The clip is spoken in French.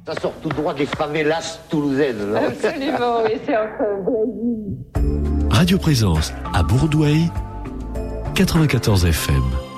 Ça sort tout droit des favelas toulousaines. Là. Absolument, oui, c'est entre Brésil. Radio Présence à Bourdouaille, 94 FM.